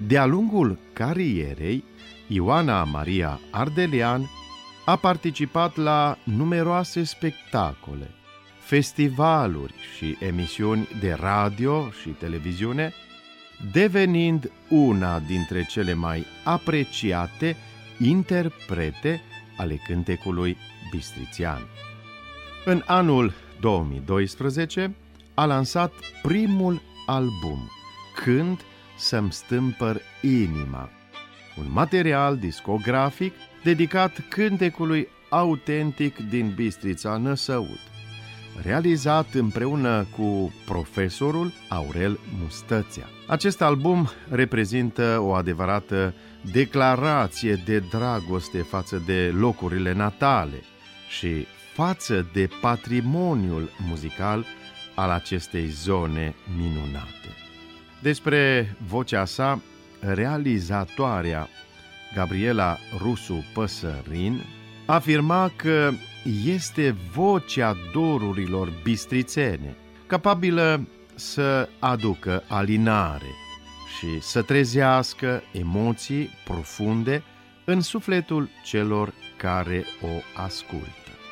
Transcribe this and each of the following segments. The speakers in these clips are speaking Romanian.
De-a lungul carierei, Ioana Maria Ardelean a participat la numeroase spectacole, festivaluri și emisiuni de radio și televiziune, devenind una dintre cele mai apreciate interprete ale cântecului bistrițean. În anul 2012 a lansat primul album, Când să-mi stâmpăr inima, un material discografic dedicat cântecului autentic din Bistrița Năsăud, realizat împreună cu profesorul Aurel Mustățea. Acest album reprezintă o adevărată declarație de dragoste față de locurile natale și față de patrimoniul muzical al acestei zone minunate. Despre vocea sa, realizatoarea Gabriela Rusu Păsărin afirma că este vocea dorurilor bistrițene, capabilă să aducă alinare și să trezească emoții profunde în sufletul celor care o ascultă.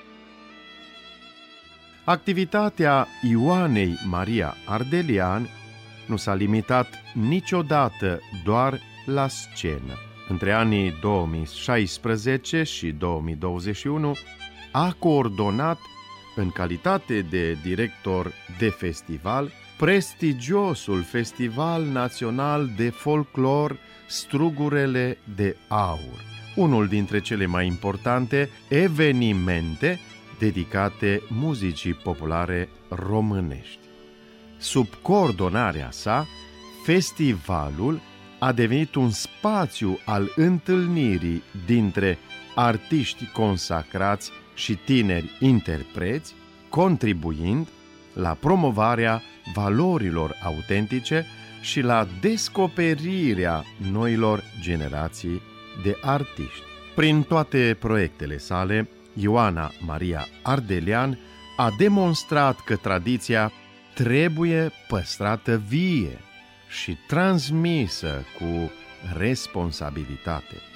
Activitatea Ioanei Maria Ardelean nu s-a limitat niciodată doar la scenă. Între anii 2016 și 2021 a coordonat, în calitate de director de festival, prestigiosul Festival Național de Folclor Strugurele de Aur, unul dintre cele mai importante evenimente dedicate muzicii populare românești. Sub coordonarea sa, festivalul a devenit un spațiu al întâlnirii dintre artiști consacrați și tineri interpreți, contribuind la promovarea valorilor autentice și la descoperirea noilor generații de artiști. Prin toate proiectele sale, Ioana Maria Ardelean a demonstrat că tradiția trebuie păstrată vie și transmisă cu responsabilitate.